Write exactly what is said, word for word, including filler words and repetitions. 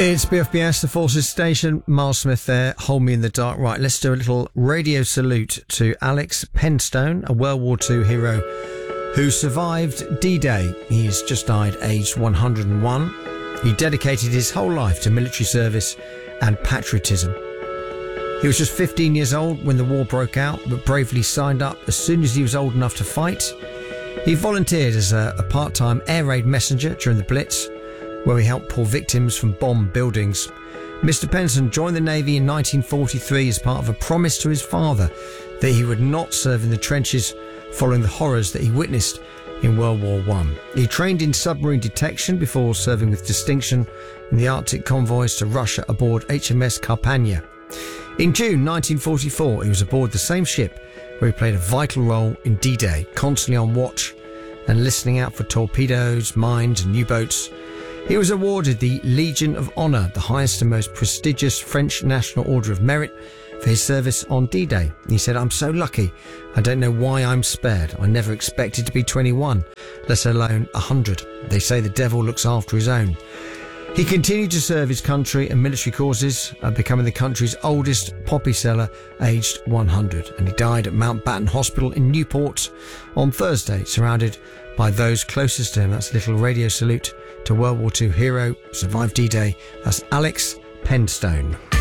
It's B F B S, the Forces Station. Miles Smith there, Hold Me in the Dark. Right, let's do a little radio salute to Alex Penstone, a World War Two hero who survived D-Day. He's just died aged one hundred and one. He dedicated his whole life to military service and patriotism. He was just fifteen years old when the war broke out, but bravely signed up as soon as he was old enough to fight. He volunteered as a, a part-time air raid messenger during the Blitz, where he helped pull victims from bombed buildings. Mister Penstone joined the Navy in nineteen forty-three as part of a promise to his father that he would not serve in the trenches following the horrors that he witnessed in World War One. He trained in submarine detection before serving with distinction in the Arctic convoys to Russia aboard H M S Carpania. In June nineteen forty-four, he was aboard the same ship where he played a vital role in D-Day, constantly on watch and listening out for torpedoes, mines and U-boats. He was awarded the Legion of Honour, the highest and most prestigious French National Order of Merit, for his service on D-Day. He said, "I'm so lucky. I don't know why I'm spared. I never expected to be twenty-one, let alone one hundred. They say the devil looks after his own." He continued to serve his country and military causes, uh, becoming the country's oldest poppy seller, aged one hundred. And he died at Mountbatten Hospital in Newport on Thursday, surrounded by those closest to him. That's a little radio salute to World War Two hero, survived D-Day. That's Alex Penstone.